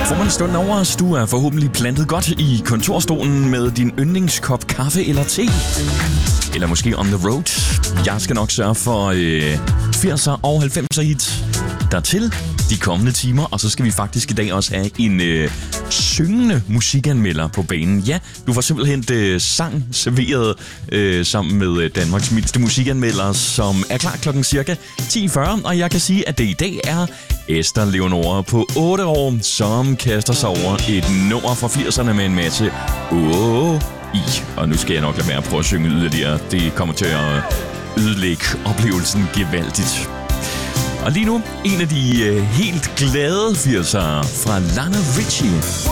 Får man en stund over, du er forhåbentlig plantet godt i kontorstolen med din yndlingskop kaffe eller te. Eller måske on the road. Jeg skal nok sørge for 80'er og 90'er hits dertil de kommende timer. Og så skal vi faktisk i dag også have en syngende musikanmelder på banen. Ja, du får simpelthen sang serveret sammen med Danmarks mindste musikanmelder, som er klar klokken cirka 10:40. Og jeg kan sige, at det i dag er Esther Leonora på 8 år, som kaster sig over et nummer fra 80'erne med en masse i. Og nu skal jeg nok lade være at prøve at synge yderligere. Det kommer til at ødelægge oplevelsen gevaldigt. Og lige nu, en af de helt glade 80'ere fra Lionel Richie.